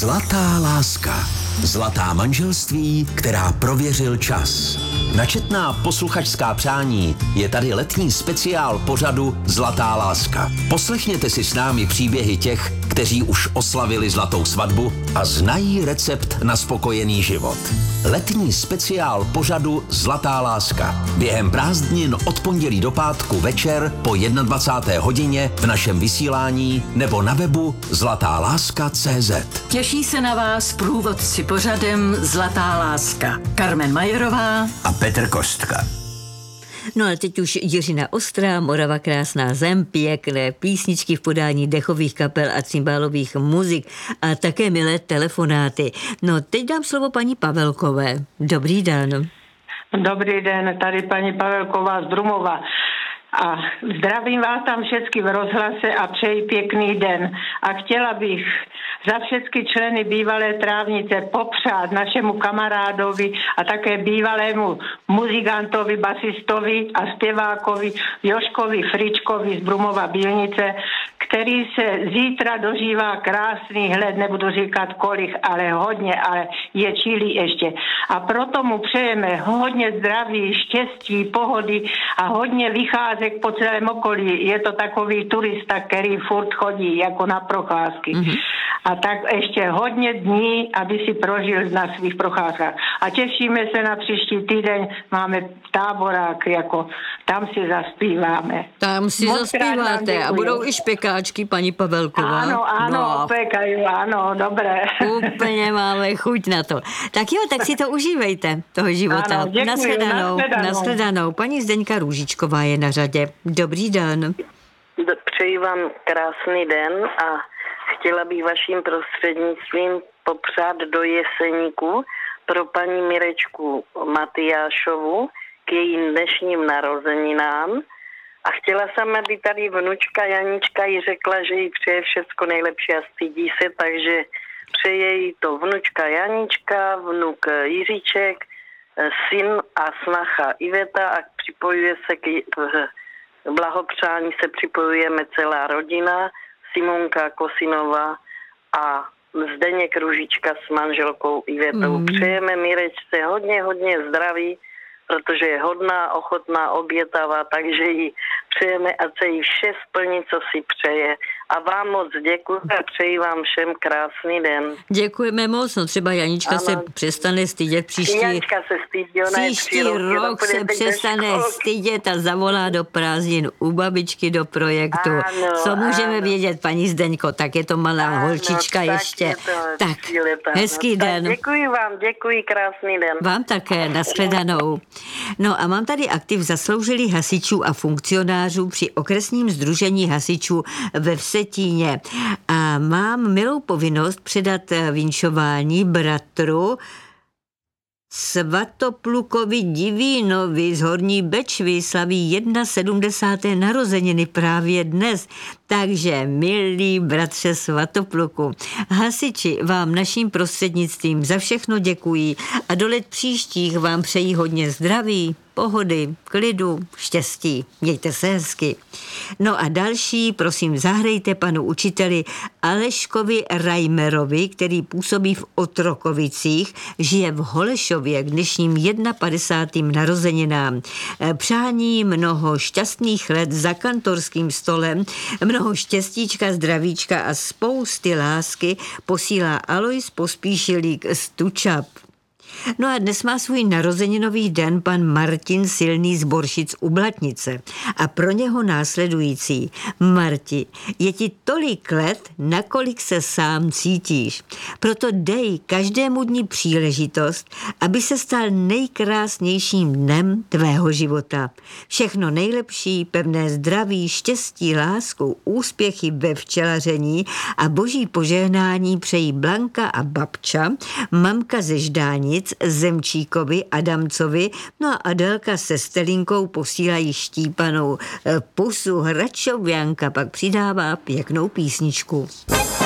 Zlatá láska. Zlatá manželství, která prověřil čas. Na četná posluchačská přání je tady letní speciál pořadu Zlatá láska. Poslechněte si s námi příběhy těch, kteří už oslavili zlatou svatbu a znají recept na spokojený život. Letní speciál pořadu Zlatá láska. Během prázdnin od pondělí do pátku večer po 21. hodině v našem vysílání nebo na webu zlatáláska.cz. Těší se na vás průvodci pořadem Zlatá láska. Carmen Majerová A Petr Kostka. No a teď už Jiřina Ostrá, Morava krásná zem, pěkné písničky v podání dechových kapel a cymbálových muzik a také milé telefonáty. No teď dám slovo paní Pavelkové. Dobrý den. Dobrý den, tady paní Pavelková z Drumova. A zdravím vás tam všechny v rozhlase a přeji pěkný den. A chtěla bych za všechny členy bývalé trávnice popřát našemu kamarádovi a také bývalému muzikantovi, basistovi a zpěvákovi Joškovi Fričkovi z Brumova Bílnice, který se zítra dožívá krásných let, nebudu říkat kolik, ale hodně, ale je čilý ještě. A proto mu přejeme hodně zdraví, štěstí, pohody a hodně vycházek po celém okolí. Je to takový turista, který furt chodí jako na procházky. Mm-hmm. A tak ještě hodně dní, aby si prožil na svých procházkách. A těšíme se na příští týden, máme táborák, jako tam si zaspíváme. Tam si zaspíváte a budou i špekáčky, paní Pavelková. Ano, pekají, ano, dobré. Úplně máme chuť na to. Tak jo, tak si to užívejte, toho života. Ano, děkuji, nashledanou. Paní Zdeňka Růžičková je na řadě. Dobrý den. Přeji vám krásný den a chtěla bych vaším prostřednictvím popřát do Jeseníku pro paní Mirečku Matyášovu k jejím dnešním narozeninám. A chtěla jsem, aby tady vnučka Janička jí řekla, že jí přeje všecko nejlepší a stydí se, takže přeje jí to vnučka Janička, vnuk Jiříček, syn a snacha Iveta a připojuje se k blahopřání se připojujeme celá rodina, Simonka Kosinová a Zdeněk Růžička s manželkou Ivetou. Přejeme Mirečce hodně zdraví, protože je hodná, ochotná, obětavá, takže jí přejeme, ať se jí vše splní, co si přeje. A vám moc děkuji a přeji vám všem krásný den. Děkujeme moc, no třeba Janička se přestane stydět příští rok se přestane stydět a zavolá do prázdnin u babičky do projektu. Co můžeme vědět, paní Zdeňko, tak je to malá holčička ještě. Tak, hezký den. Děkuji, krásný den. Vám také, nashledanou. No a mám tady aktiv zasloužilých hasičů a funkcionářů při okresním sdružení hasičů ve Vsetíně. A mám milou povinnost předat vinšování bratru Svatoplukovi Divínovi z Horní Bečvy, slaví 71. narozeniny právě dnes. Takže, milí bratře Svatopluku, hasiči vám naším prostřednictvím za všechno děkují a do let příštích vám přejí hodně zdraví, pohody, klidu, štěstí. Mějte se hezky. No a další, prosím, zahrejte panu učiteli Aleškovi Rajmerovi, který působí v Otrokovicích, žije v Holešově k dnešním 51. narozeninám. Přání mnoho šťastných let za kantorským stolem, mnoho štěstíčka, zdravíčka a spousty lásky posílá Alois Pospíšilík z Tučap. No a dnes má svůj narozeninový den pan Martin Silný z Boršic u Blatnice. A pro něho následující. Marti, je ti tolik let, nakolik se sám cítíš. Proto dej každému dni příležitost, aby se stal nejkrásnějším dnem tvého života. Všechno nejlepší, pevné zdraví, štěstí, lásku, úspěchy ve včelaření a boží požehnání přejí Blanka a babča, mamka ze Ždánic, Zemčíkovi, Adamcovi, no a Adelka se Stelinkou posílají štípanou pusu. Hračovianka pak přidává pěknou písničku.